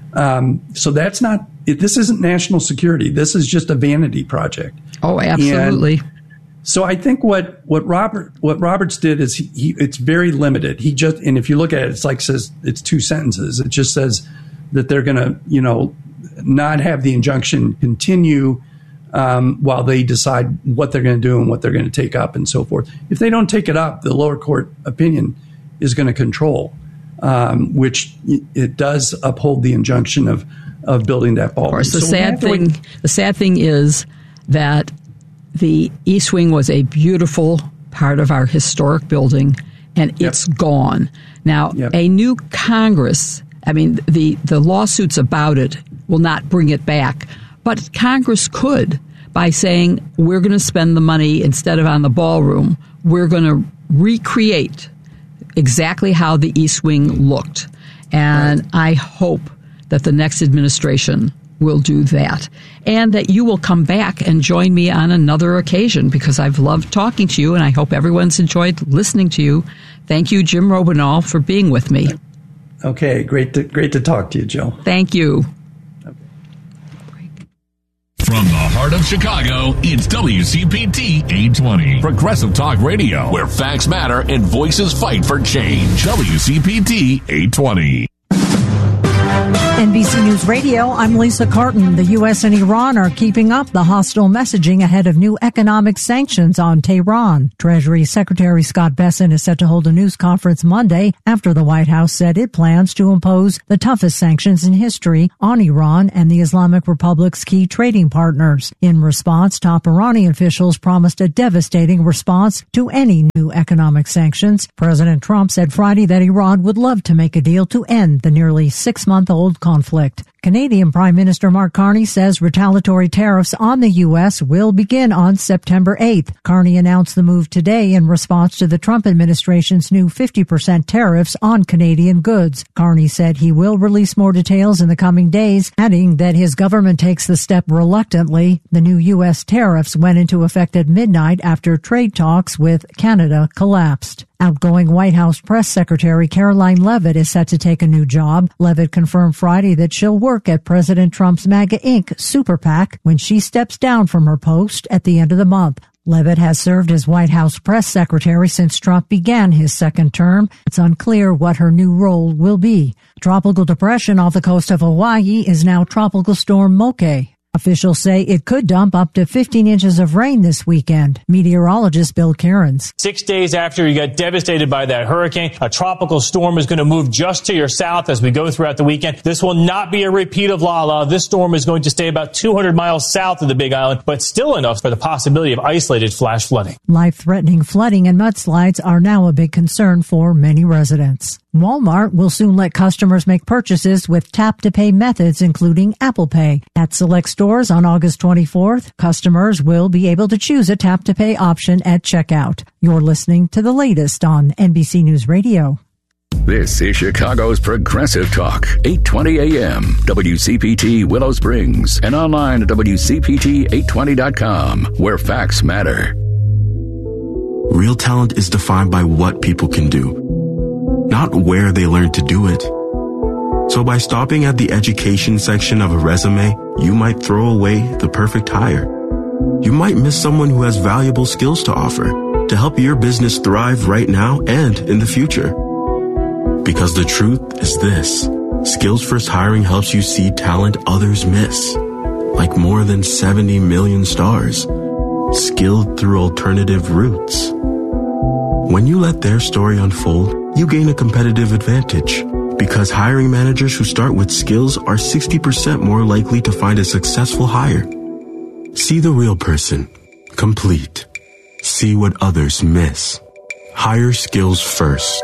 Um, so that's not, it, this isn't national security. This is just a vanity project. Oh, absolutely. And so I think what, what Robert, what Roberts did is he, he, it's very limited. He just, and if you look at it, it's like says, it's two sentences. It just says that they're going to, you know, not have the injunction continue um, while they decide what they're going to do and what they're going to take up and so forth. If they don't take it up, the lower court opinion is going to control, um, which it does uphold the injunction of, of building that ballroom. Of course, the so sad thing, wait. the sad thing is that the East Wing was a beautiful part of our historic building, and yep. it's gone. Now, yep. a new Congress, I mean, the, the lawsuits about it will not bring it back, but Congress could by saying, we're going to spend the money instead of on the ballroom, we're going to recreate exactly how the East Wing looked. And right. I hope that the next administration will do that, and that you will come back and join me on another occasion, because I've loved talking to you, and I hope everyone's enjoyed listening to you. Thank you, Jim Robineau, for being with me. Okay, great to, great to talk to you, Jill. Thank you. From the heart of Chicago, it's W C P T eight twenty, Progressive Talk Radio, where facts matter and voices fight for change. W C P T eight twenty. And N B C News Radio, I'm Lisa Carton. The U S and Iran are keeping up the hostile messaging ahead of new economic sanctions on Tehran. Treasury Secretary Scott Bessent is set to hold a news conference Monday after the White House said it plans to impose the toughest sanctions in history on Iran and the Islamic Republic's key trading partners. In response, top Iranian officials promised a devastating response to any new economic sanctions. President Trump said Friday that Iran would love to make a deal to end the nearly six-month-old conflict. Canadian Prime Minister Mark Carney says retaliatory tariffs on the U S will begin on September eighth. Carney announced the move today in response to the Trump administration's new fifty percent tariffs on Canadian goods. Carney said he will release more details in the coming days, adding that his government takes the step reluctantly. The new U S tariffs went into effect at midnight after trade talks with Canada collapsed. Outgoing White House Press Secretary Caroline Leavitt is set to take a new job. Leavitt confirmed Friday that she'll work at President Trump's MAGA Incorporated Super PAC when she steps down from her post at the end of the month. Leavitt has served as White House Press Secretary since Trump began his second term. It's unclear what her new role will be. Tropical depression off the coast of Hawaii is now Tropical Storm Moke. Officials say it could dump up to fifteen inches of rain this weekend. Meteorologist Bill Cairns. Six days after you got devastated by that hurricane, a tropical storm is going to move just to your south as we go throughout the weekend. This will not be a repeat of Lala. This storm is going to stay about two hundred miles south of the Big Island, but still enough for the possibility of isolated flash flooding. Life-threatening flooding and mudslides are now a big concern for many residents. Walmart will soon let customers make purchases with tap-to-pay methods, including Apple Pay. At select stores on August twenty-fourth, customers will be able to choose a tap-to-pay option at checkout. You're listening to the latest on N B C News Radio. This is Chicago's Progressive Talk, eight twenty A M, W C P T Willow Springs, and online at W C P T eight twenty dot com, where facts matter. Real talent is defined by what people can do, not where they learn to do it. So by stopping at the education section of a resume, you might throw away the perfect hire. You might miss someone who has valuable skills to offer to help your business thrive right now and in the future. Because the truth is this: Skills First Hiring helps you see talent others miss, like more than seventy million stars, skilled through alternative routes. When you let their story unfold, you gain a competitive advantage, because hiring managers who start with skills are sixty percent more likely to find a successful hire. See the real person, complete. See what others miss. Hire skills first.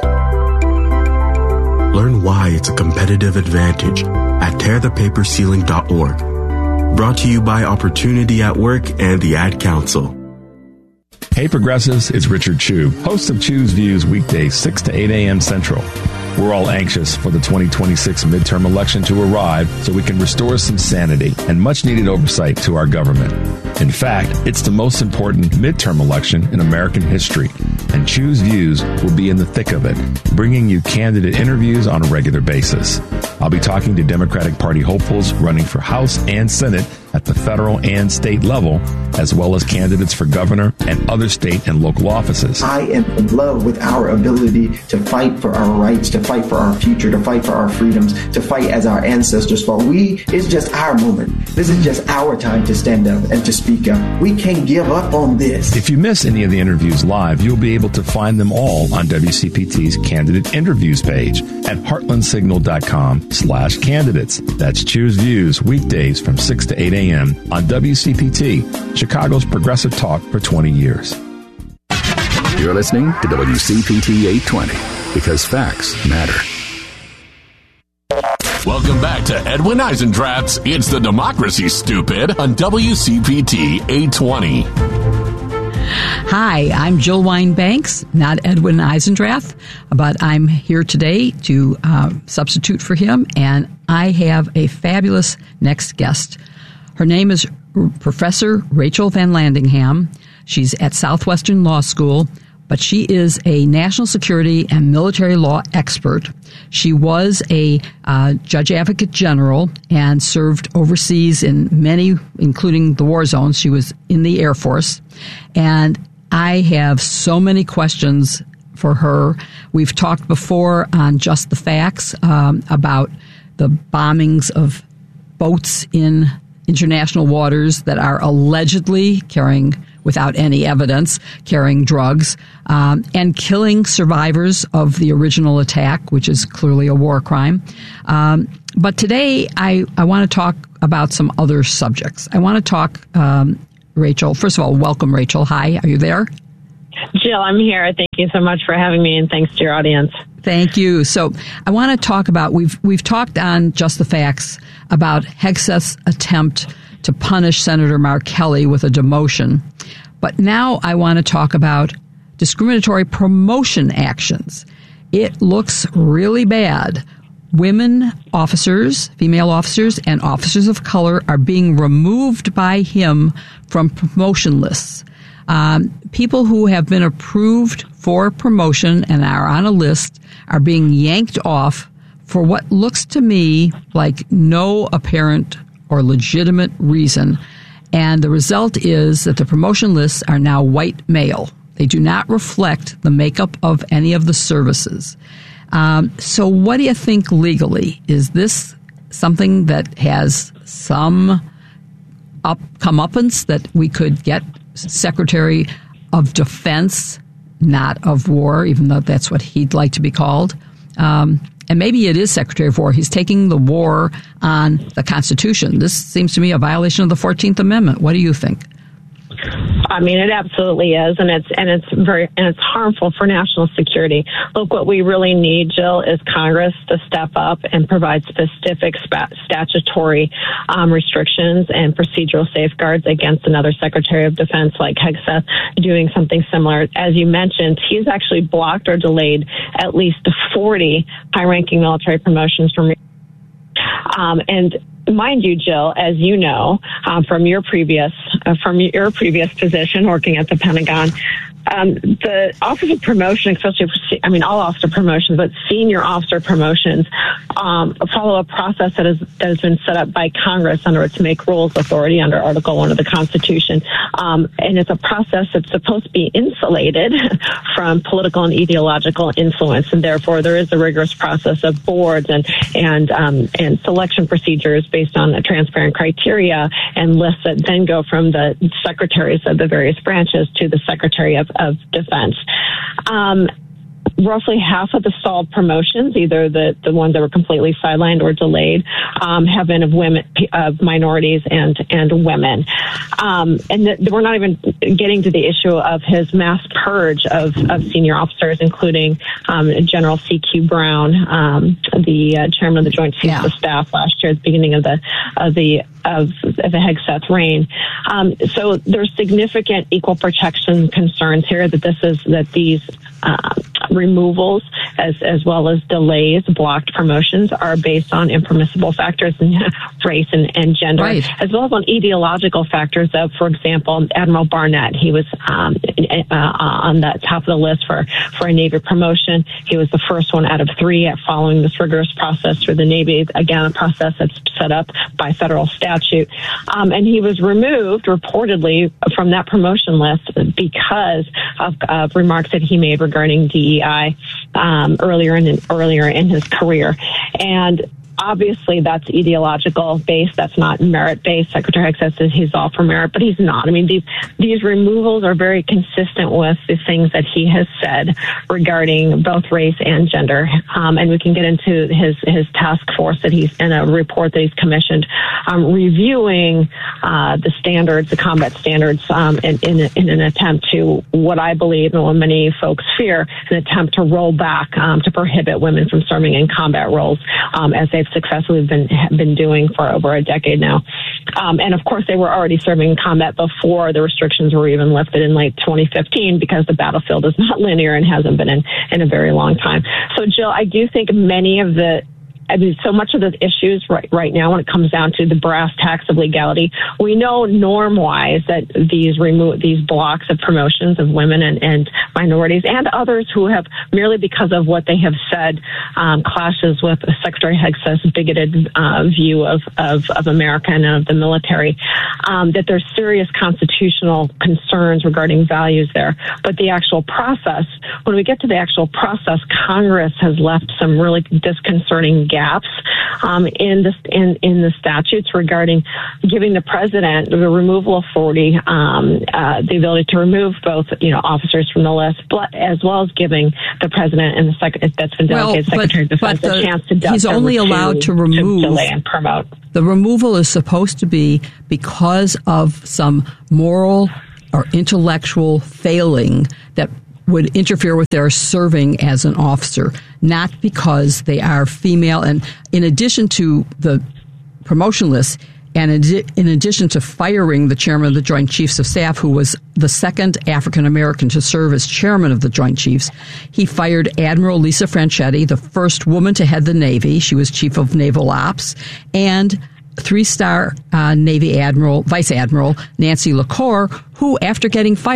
Learn why it's a competitive advantage at tear the paper ceiling dot org. Brought to you by Opportunity at Work and the Ad Council. Hey Progressives, it's Richard Chu, host of Chu's Views weekdays six to eight a.m. Central. We're all anxious for the twenty twenty-six midterm election to arrive so we can restore some sanity and much-needed oversight to our government. In fact, it's the most important midterm election in American history, and Chu's Views will be in the thick of it, bringing you candidate interviews on a regular basis. I'll be talking to Democratic Party hopefuls running for House and Senate at the federal and state level, as well as candidates for governor and other state and local offices. I am in love with our ability to fight for our rights, to fight for our future, to fight for our freedoms, to fight as our ancestors fought. We, it's just our moment. This is just our time to stand up and to speak up. We can't give up on this. If you miss any of the interviews live, you'll be able to find them all on W C P T's candidate interviews page at heartlandsignal.com slash candidates. That's Choose Views weekdays from six to eight a.m. on W C P T, Chicago's Progressive Talk for twenty years. You're listening to W C P T eight twenty, because facts matter. Welcome back to Edwin Eisendrath's It's the Democracy, Stupid, on W C P T eight twenty. Hi, I'm Jill Wine-Banks, not Edwin Eisendrath, but I'm here today to uh, substitute for him, and I have a fabulous next guest. Her name is Professor Rachel Van Landingham. She's at Southwestern Law School, but she is a national security and military law expert. She was a uh, Judge Advocate General and served overseas in many, including the war zones. She was in the Air Force. And I have so many questions for her. We've talked before on Just the Facts um, about the bombings of boats in international waters that are allegedly carrying, without any evidence, carrying drugs, um, and killing survivors of the original attack, which is clearly a war crime. Um, but today, I, I want to talk about some other subjects. I want to talk, um, Rachel, first of all, welcome, Rachel. Hi, are you there? Jill, I'm here. Thank you so much for having me, and thanks to your audience. Thank you. So I want to talk about, we've we've talked on Just the Facts about Hegseth's attempt to punish Senator Mark Kelly with a demotion. But now I want to talk about discriminatory promotion actions. It looks really bad. Women officers, female officers, and officers of color are being removed by him from promotion lists. Um, people who have been approved for promotion and are on a list are being yanked off for what looks to me like no apparent or legitimate reason. And the result is that the promotion lists are now white male. They do not reflect the makeup of any of the services. Um, so what do you think legally? Is this something that has some up comeuppance that we could get Secretary of Defense, not of War, even though that's what he'd like to be called? Um, and maybe it is Secretary of War. He's taking the war on the Constitution. This seems to me a violation of the fourteenth Amendment. What do you think? I mean, it absolutely is, and it's and it's very and it's harmful for national security. Look, what we really need, Jill, is Congress to step up and provide specific spa- statutory um, restrictions and procedural safeguards against another Secretary of Defense like Hegseth doing something similar. As you mentioned, he's actually blocked or delayed at least forty high-ranking military promotions from. Um, and mind you, Jill, as you know um, from your previous uh, from your previous position working at the Pentagon, um, the Office of Promotion, especially for, I mean all officer promotions, but senior officer promotions, um, follow a process that, is, that has been set up by Congress under its Make Rules authority under Article One of the Constitution, um, and it's a process that's supposed to be insulated from political and ideological influence, and therefore there is a rigorous process of boards and and um, and selection procedures based on a transparent criteria and lists that then go from the secretaries of the various branches to the Secretary of, of Defense. Um, Roughly half of the stalled promotions, either the, the ones that were completely sidelined or delayed, um, have been of women, of minorities and and women. Um, and the, we're not even getting to the issue of his mass purge of, of senior officers, including um, General C Q Brown, um, the uh, chairman of the Joint Chiefs yeah. of Staff last year at the beginning of the of the of, of the Hegseth reign. Um, so there's significant equal protection concerns here that this is that these uh, removals as as well as delays, blocked promotions are based on impermissible factors in race and, and gender, right. as well as on ideological factors of, for example, Admiral Barnett. He was um, uh, on the top of the list for, for a Navy promotion. He was the first one out of three at following this rigorous process through the Navy, again, a process that's set up by federal statute. Um, and he was removed, reportedly, from that promotion list because of, of remarks that he made regarding D E I um, earlier in earlier in his career. And obviously that's ideological based. That's not merit based. Secretary Hegseth says he's all for merit, but he's not. I mean, these these removals are very consistent with the things that he has said regarding both race and gender. Um, and we can get into his his task force that he's in a report that he's commissioned, um, reviewing uh, the standards, the combat standards, um, in, in in an attempt to what I believe and what many folks fear, an attempt to roll back um, to prohibit women from serving in combat roles, um, as they've successfully been been doing for over a decade now. Um, and of course, they were already serving in combat before the restrictions were even lifted in late twenty fifteen, because the battlefield is not linear and hasn't been in, in a very long time. So, Jill, I do think many of the I mean, so much of the issues right, right now, when it comes down to the brass tacks of legality, we know norm-wise that these remove these blocks of promotions of women and, and minorities and others who have, merely because of what they have said, um, clashes with Secretary Hegseth's bigoted uh, view of, of, of America and of the military, um, that there's serious constitutional concerns regarding values there. But the actual process, when we get to the actual process, Congress has left some really disconcerting gaps gaps um, in the in, in the statutes regarding giving the president the removal authority, um, uh, the ability to remove both you know officers from the list, but as well as giving the president and the secretary that's been delegated well, but, Secretary of Defense the, a chance to he's to, only allowed to remove to delay and promote. The removal is supposed to be because of some moral or intellectual failing that would interfere with their serving as an officer, not because they are female. And in addition to the promotion list, and in addition to firing the chairman of the Joint Chiefs of Staff, who was the second African-American to serve as chairman of the Joint Chiefs, he fired Admiral Lisa Franchetti, the first woman to head the Navy. She was chief of naval ops, and three-star uh, Navy Admiral, Vice Admiral Nancy LaCour, who, after getting fired,